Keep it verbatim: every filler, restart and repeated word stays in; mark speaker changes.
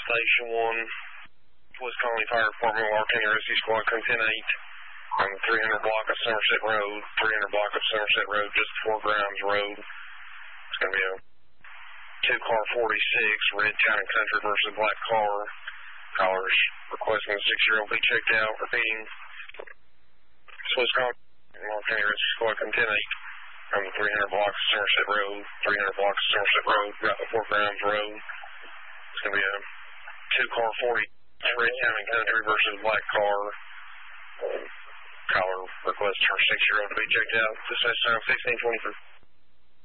Speaker 1: Station one, West Colony Fire Department, Lark County Rescue Squad, come ten eight on the three hundred block of Somerset Road, three hundred block of Somerset Road, just before Grimes Road. It's going to be a two-car forty-six, red Town and Country versus black car. Callers requesting a six-year-old be checked out. Repeating, Swiss Colony, Lark County Rescue Squad, come ten eight on the three hundred block of Somerset Road, three hundred block of Somerset Road, right before Grimes Road. It's going to be a two-car forty, red Town and Country versus black car. Um, caller requests her six-year-old to be checked out. Dispatch time sixteen twenty-three.